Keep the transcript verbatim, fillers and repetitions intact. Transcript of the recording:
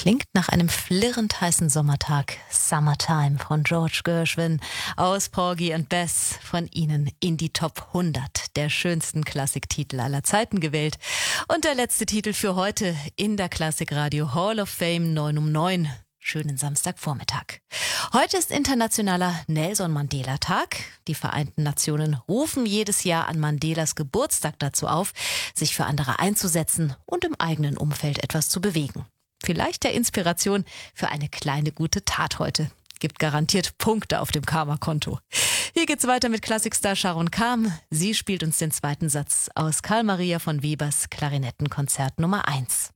Klingt nach einem flirrend heißen Sommertag. Summertime von George Gershwin aus Porgy and Bess, von Ihnen in die Top hundert der schönsten Klassiktitel aller Zeiten gewählt. Und der letzte Titel für heute in der Klassikradio Hall of Fame neun um neun. Schönen Samstagvormittag. Heute ist internationaler Nelson Mandela Tag. Die Vereinten Nationen rufen jedes Jahr an Mandelas Geburtstag dazu auf, sich für andere einzusetzen und im eigenen Umfeld etwas zu bewegen. Vielleicht der Inspiration für eine kleine gute Tat heute. Gibt garantiert Punkte auf dem Karma-Konto. Hier geht's weiter mit Klassikstar Sharon Kam. Sie spielt uns den zweiten Satz aus Carl Maria von Webers Klarinettenkonzert Nummer eins.